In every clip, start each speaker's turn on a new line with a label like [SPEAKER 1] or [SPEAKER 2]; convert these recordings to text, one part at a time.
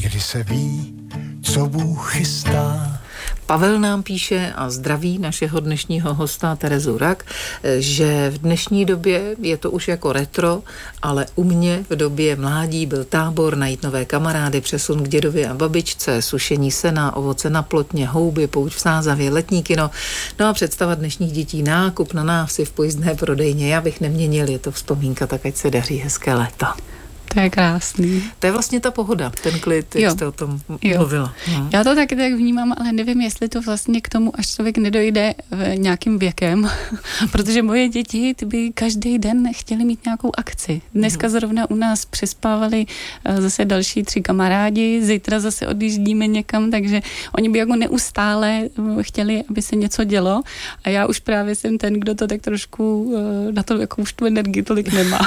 [SPEAKER 1] Někdy se ví, co Bůh chystá.
[SPEAKER 2] Pavel nám píše a zdraví našeho dnešního hosta Terezu Rak, že v dnešní době je to už jako retro, ale u mě v době mládí byl tábor, najít nové kamarády, přesun k dědovi a babičce, sušení sena, ovoce na plotně, houby, pouť v Sázavě, letní kino. No a představa dnešních dětí, nákup na návsi v pojízdné prodejně. Já bych neměnil, je to vzpomínka, tak ať se daří hezké léto.
[SPEAKER 3] To je krásný.
[SPEAKER 2] To je vlastně ta pohoda, ten klid, jak jste o tom mluvila. No.
[SPEAKER 3] Já to taky tak vnímám, ale nevím, jestli to vlastně k tomu, až člověk nedojde nějakým věkem, protože moje děti, ty by každý den chtěli mít nějakou akci. Dneska zrovna u nás přespávali zase další 3 kamarádi, zítra zase odjíždíme někam, takže oni by jako neustále chtěli, aby se něco dělo a já už právě jsem ten, kdo to tak trošku na to jako už tu energii tolik nemá.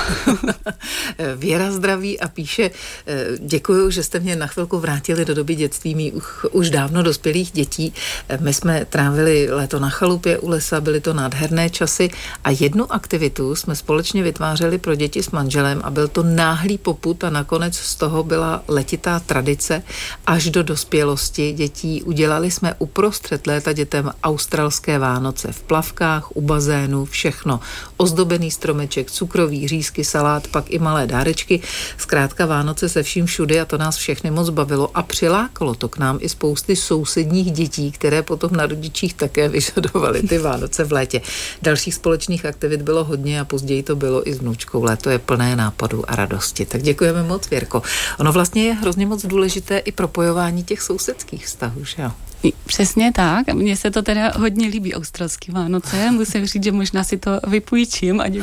[SPEAKER 2] Věra zdraví a píše, děkuju, že jste mě na chvilku vrátili do doby dětství mých už dávno dospělých dětí. My jsme trávili léto na chalupě u lesa, byly to nádherné časy a jednu aktivitu jsme společně vytvářeli pro děti s manželem a byl to náhlý popud a nakonec z toho byla letitá tradice až do dospělosti dětí. Udělali jsme uprostřed léta dětem australské Vánoce v plavkách, u bazénu, všechno. Ozdobený stromeček, cukroví řízky, salát, pak i malé dárečky. Zkrátka Vánoce se vším všudy a to nás všechny moc bavilo a přilákalo to k nám i spousty sousedních dětí, které potom na rodičích také vyžadovaly ty Vánoce v létě. Dalších společných aktivit bylo hodně a později to bylo i s vnučkou. Léto je plné nápadů a radosti. Tak děkujeme moc, Věrko. Ono vlastně je hrozně moc důležité i propojování těch sousedských vztahů, že jo?
[SPEAKER 3] Přesně tak. Mně se to teda hodně líbí australský Vánoce. Musím říct, že možná si to vypůjčím a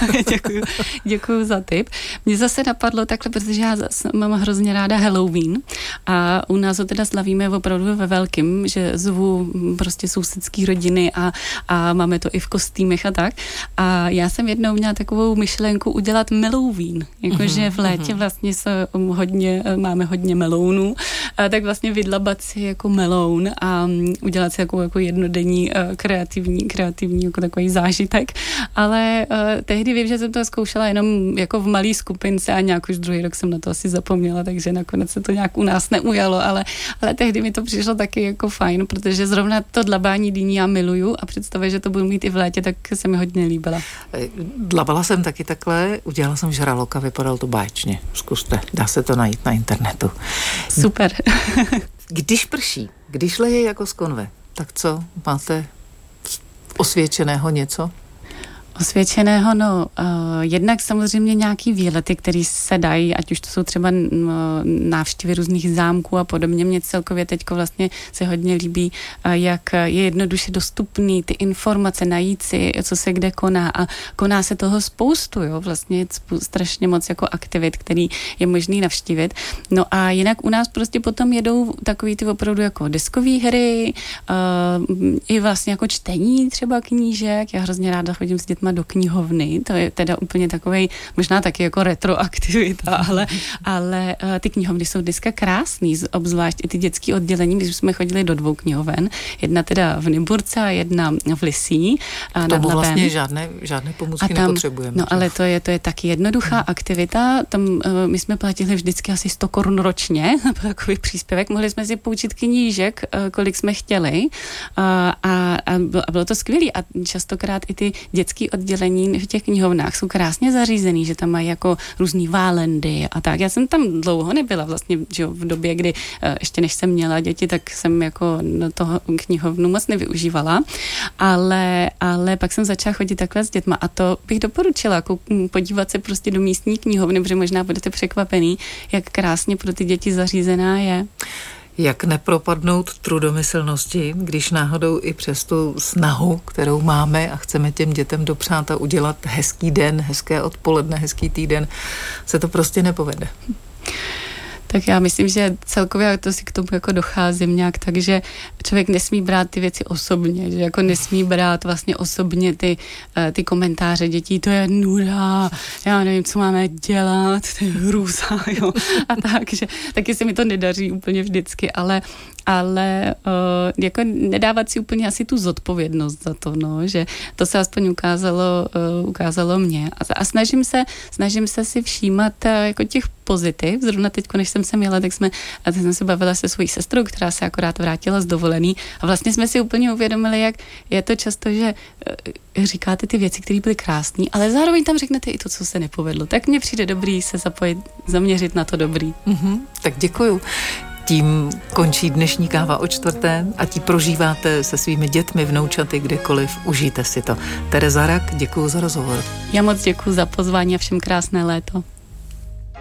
[SPEAKER 3] děkuju za tip. Mně zase napadlo takhle, protože já mám hrozně ráda Halloween a u nás ho teda slavíme opravdu ve velkým, že zvu prostě sousedský rodiny a máme to i v kostýmech a tak. A já jsem jednou měla takovou myšlenku udělat Meloveen. Jakože v létě vlastně máme hodně melounů, tak vlastně vydlabat si jako meloun a udělat si jako jednodenní kreativní jako takový zážitek. Ale tehdy vím, že jsem to zkoušela jenom jako v malý skupince a nějak už druhý rok jsem na to asi zapomněla, takže nakonec se to nějak u nás neujalo, ale tehdy mi to přišlo taky jako fajn, protože zrovna to dlabání dýní já miluju a představa, že to budu mít i v létě, tak se mi hodně líbila.
[SPEAKER 2] Dlabala jsem taky takhle, udělala jsem žraloka, vypadalo to báječně. Zkuste, dá se to najít na internetu.
[SPEAKER 3] Super.
[SPEAKER 2] Když prší, když leje jako z konve, tak co? Máte osvědčeného něco?
[SPEAKER 3] Osvědčeného, jednak samozřejmě nějaký výlety, které se dají, ať už to jsou třeba návštěvy různých zámků a podobně. Mně celkově teďko vlastně se hodně líbí, jak je jednoduše dostupný ty informace, najít si, co se kde koná a koná se toho spoustu, jo, vlastně strašně moc jako aktivit, který je možný navštívit. No a jinak u nás prostě potom jedou takový ty opravdu jako deskové hry, i vlastně jako čtení třeba knížek. Já hrozně ráda chodím s dětma do knihovny, to je teda úplně takovej, možná taky jako retroaktivita, ale ty knihovny jsou dneska krásný, obzvlášť i ty dětský oddělení, když jsme chodili do 2 knihoven, jedna teda v Nymburce a jedna v Lysí.
[SPEAKER 2] K tomu vlastně žádné pomůcky nepotřebujeme.
[SPEAKER 3] No ale to je taky jednoduchá aktivita, tam my jsme platili vždycky asi 100 korun ročně, takový příspěvek, mohli jsme si půjčit knížek, kolik jsme chtěli a bylo to skvělý a častokrát i ty dětský oddělení v těch knihovnách jsou krásně zařízený, že tam mají jako různý válendy a tak. Já jsem tam dlouho nebyla vlastně, že v době, kdy ještě než jsem měla děti, tak jsem jako toho knihovnu moc nevyužívala, ale pak jsem začala chodit takhle s dětma a to bych doporučila, podívat se prostě do místní knihovny, protože možná budete překvapený, jak krásně pro ty děti zařízená je.
[SPEAKER 2] Jak nepropadnout trudomyslnosti, když náhodou i přes tu snahu, kterou máme a chceme těm dětem dopřát a udělat hezký den, hezké odpoledne, hezký týden, se to prostě nepovede.
[SPEAKER 3] Tak já myslím, že celkově to si k tomu jako docházím nějak, takže člověk nesmí brát ty věci osobně, že jako nesmí brát vlastně osobně ty komentáře dětí, to je nuda, já nevím, co máme dělat, to je hrůza, jo, a tak, že taky se mi to nedaří úplně vždycky, ale jako nedávat si úplně asi tu zodpovědnost za to, no, že to se aspoň ukázalo mně a snažím se si všímat jako těch pozitiv, zrovna teď, než jsem jsem sem jela, tak jsem se bavila se svojí sestrou, která se akorát vrátila z dovolený a vlastně jsme si úplně uvědomili, jak je to často, že říkáte ty věci, které byly krásné, ale zároveň tam řeknete i to, co se nepovedlo. Tak mně přijde dobrý se zapojit, zaměřit na to dobrý.
[SPEAKER 2] Tak děkuju. Tím končí dnešní káva o čtvrté a tím prožíváte se svými dětmi, vnoučaty, kdekoliv. Užijte si to. Tereza Rak, děkuju za rozhovor.
[SPEAKER 3] Já moc děkuju za pozvání a všem krásné léto.